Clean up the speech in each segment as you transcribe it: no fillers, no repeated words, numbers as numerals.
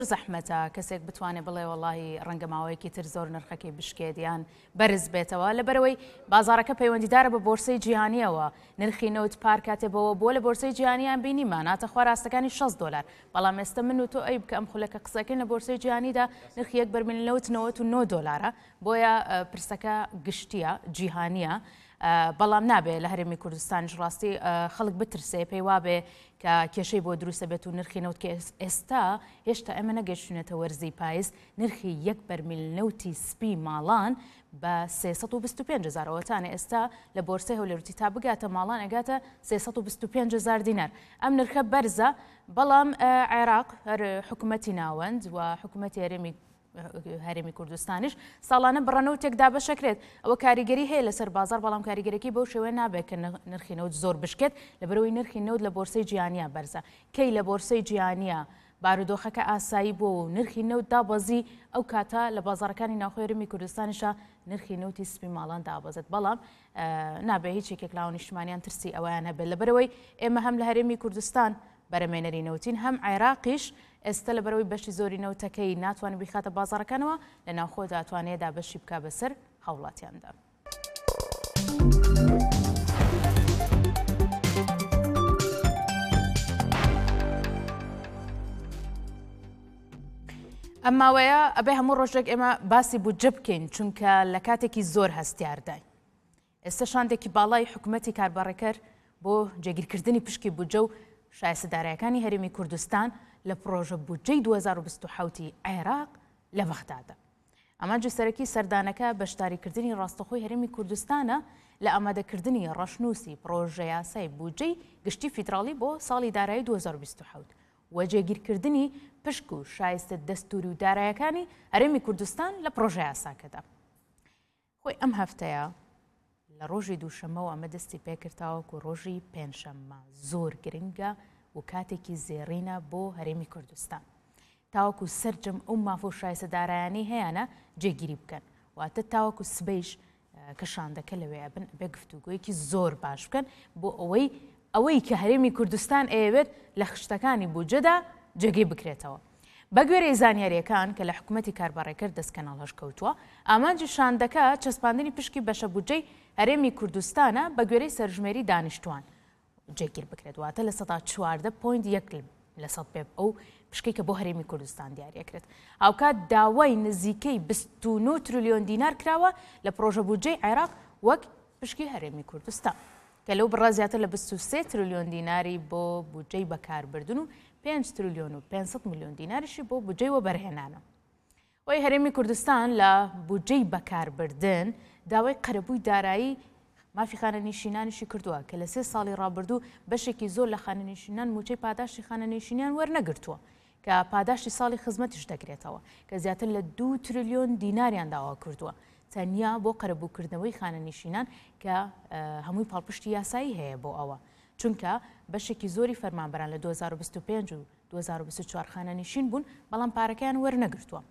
زەحمەتە کەسێک بتوانێت بڵێ وەڵاهی ڕەنگە ماوەیەکی تر زۆر نرخەکەی بشکێت یان بەرز بێتەوە لەبەرەوەی بازارەکە پەیوەندیدارە بە بۆرسەی جیهانیەوە نرخی نەوت پارکاتێبەوە بۆ لە بۆرسەی جیهانیان بینیمان ناتە خوا ڕاستەکانی $6 بەڵام ئێستا من و تۆ ئەی بکە ئەم خولەکە قسەکەین لە بۆرسەی جیهانیدا نرخی یەک بەرمیل نەوت $99 بۆیە پرسەکە گشتیە جیهانیە بەڵام نابێت لە هەرێمی کوردستانیش ڕاستی خەڵک بترسێ پێی وابێ کە کێشەی بۆ دروستە بێت و نرخی نەوت کە ئێستا هێشتا ئەمە نەگەیشتونێتە وەرزی پاییز نرخی یەک بەرمیل نەوتی سپی ماڵان بە 325,000 ئەوەتانە ئێستا لە بۆرسەی هەولێرتی تا بگاتە ماڵان ئەگاتە 325,000 دینار ئەم نرخە بەرزە بەڵام عێراق هەر حکوومەتی ناوەند و حکوومەتی هەرێمی کوردستانیش ساڵانە بڕەنەوتێک دابەشەکرێت ئەوە کاریگەری هەیە لەسەر بازار بەڵام کاریگەرێکی بەو شێوەیە نابێت کە نرخی نەوت زۆر بشکێت لەبەرەوەی نرخی نەوت لە بۆرسەی جیهانیا بەرزە کەی لە بۆرسەی جیهانیا بارودۆخەکە ئاسایی بۆ و نرخی نەوت دابەزی ئەو کاتە لە بازارەکانی ناوخۆی هەرێمی کوردستانیشە نرخی نەوتی سپی ماڵان دابەزێت بەڵام نابێت هیچ یەکێک لاوە نیشتمانیان ترسی ئەویان هەبێت لەبەرەوەی ئێمە هەم لە هەرێمی کوردستان بەرەمێنەری نەوتین هەم عێراقیش ئێستا لەبەرەوەی بەشی زۆری نەوتەکەی ناتوانێت بیخاتە بازارەکانەوە لە ناوخۆ داتوانێت بەشی بکە بەسەر هەوڵاتیاندا. ئەم ماوەیە ئەبێ هەموو ڕۆژێک ئێمە باسی بودجە بکەین چونکە لە کاتێکی زۆر هەستیارداین. ئێستا شاندێکی باڵای حکوومەتی کاربڕێکەر بۆ جێگیرکردنی پشکی بودجە و شایستەدارەکانی هەرێمی کوردستان لە پرۆژە بودجەی 2027 عێراق لە بەغدادە. ئەمانجی سەرەکی سەردانەکە بەشداریکردنی ڕاستەخۆی هەرێمی کوردستانە لە ئامادەکردنی ڕەشنووسی پرۆژە یاسای بودجەی گشتی فیدراڵی بۆ ساڵی دارایی 2027 و جێگیرکردنی پشک و شایستە دەستوری و دارایەکانی هەرێمی کوردستان لە پرۆژە یاساکەدا. خۆی ئەم هەفتەیە لە ڕۆژی دووشەمە و ئەمە دەستی پێکرداوەکو ڕۆژی پێنجشەممە زۆر گرنگە و کاتێکی زێڕینە بۆ هەرێمی کوردستان تاوەکو سەرجەم ئەو مافۆ شایستەدارایانەی هەیەە جێگیری بکەن واتە تاوەکو سبەیش کە شاندەکە لەوێ بن بێ گفتوگویەکی زۆر باش بکەن بۆ ئەوەی کە هەرێمی کوردستان ئەوێت لە خشتەکانی بودجەدا جێگەی بکرێتەوە. بە گوێرەی زانیاریەکان کە لە حکوومەتی کاربڕێکەر دەستکەناڵ هەشکەوتووە ئامانجی شاندەکە چەسپاندنی پشکی بەشە بودجەی هەرێمی کوردستانە بە گوێرەی سەرژمێری دانیشتوان جێگیر بکرێت واتە لە 14.1 لە سەد پێ ئەو پشکەی کە بۆ هەرێمی کوردستان دیارەکرێت ئاوکات داوای نزیکەی 29 تریلیۆن دینار کراوە لە پرۆژە بودجەی عێراق وەک پشکی هەرێمی کوردستان کە لەو بڕا زیاتر لە 23 تریلیۆن دیناری بۆ بودجەی بەکاربردن و 5 تریلیۆن و 500 میلیۆن دیناریشی بۆ بودجەی وەبەرهێنانە. وی هەرێمی کوردستان لە بودجەی بەکاربردن داوای قەرەبووی دارایی مافی خانەنشینانیشی کردووە کە لە 3 ساڵی ڕابردوو بەشێکی زۆر لە خانەنشینان موچەی پاداشتی خانەنشینیان وەرنەگرتووە کە پاداشتی ساڵی خزمەتیش دەگرێتەوە کە زیاتر لە 2 تریلیۆن دیناریان داوا کردووە تەنیا بۆ قەرەبووکردنەوەی خانەنشینان کە هەمووی پاڵپشتی یاسایی هەیە بۆ ئەوە چونکە بەشێکی زۆری فەرمانبەران لە 2025 و 2024 خانەنشین بوون بەڵام پارەکەیان وەرنەگرتووە.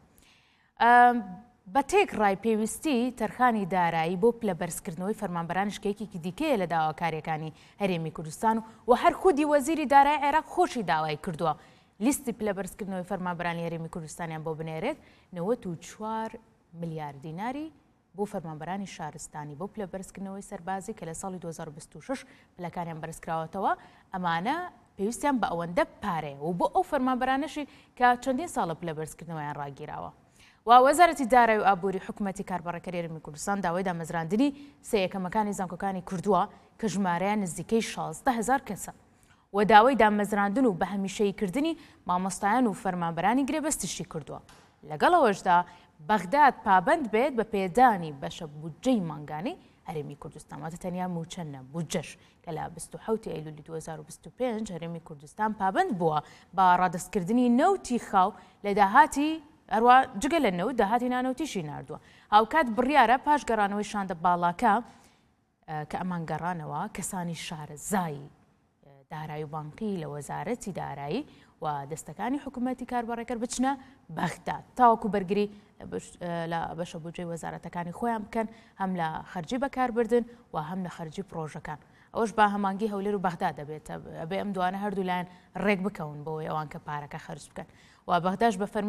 بە تێک ڕای پێویستی تەرخانی دارایی بۆ پلە بەرزکردنەوەی فەرمانبەران شکێکی دیکەیە لە داواکاریەکانی هەرێمی کوردستان و هەر خودی وەزیری دارایی عێراق خۆشی داوای کردووە لیستی پلە بەرزکردنەوەی فەرمانبەرانی هەرێمی کوردستانیان بۆ بنێرێت 94 ملیار دیناری بۆ فەرمانبەرانی شارستانی بۆ پلە بەرزکردنەوەی سەربازی کە لە ساڵی 2026 پلەکانیان بەرزکراوەتەوە ئەمانە پێویستیان بە ئەوەندە پارەیە و بۆ ئەو فەرمانبەرانەشی کە چەندین ساڵە پلە بەرزکردنەوەیان ڕاگیراوە. و وەزارەتی دارایی و ئابووری حکوومەتی کاربڕێکەری هەرێمی کوردستان داوای دامەزراندنی سەیەکەمەکانی زانکۆکانی کردووە کە ژمارەیان نزیکەی 16,000 کەسە و داوای دامەزراندن و بە هەمیشەییکردنی مامۆستایان و فەرمانبەرانی گرێبەستیشی کردووە. لەگەڵەوەشدا بەغداد پابند بێت بە پێدانی بەشە بودجەی مانگانی هەرێمی کوردستان واتە تەنیا موچەنە بودجەش کە لە 27 ئەیلولی 2025 هەرێمی کوردستان پابند بووە بە ڕادستکردنی نەوتی خاو لە داهاتی ئەروە جگە لە نەوت داهاتی نانەوتیشی ناردووە. هاوکات بڕیارە پاش گەڕانەوەی شاندە باڵاکە کە ئەمان گەڕانەوە کەسانی شارەزایی دارایی و بانقی لە وەزارەتی دارایی و دەستەکانی حکوومەتی کاربڕێکەر بچنە بەغداد تاوەکو بەرگری لە بەشە بودجەی وەزارەتەکانی خۆیان بکەن هەم لە خەرجی بەکاربردن و هەم لە خەرجی پرۆژەکان ئەوش با هەمانگی هەولێر و بەغدا دەبێتە ئەبێ ئەم دوانە هەردوو لایەن ڕێک بکەون بۆی ئەوان کە پارەکە خەرج بکەن و بەغداش بە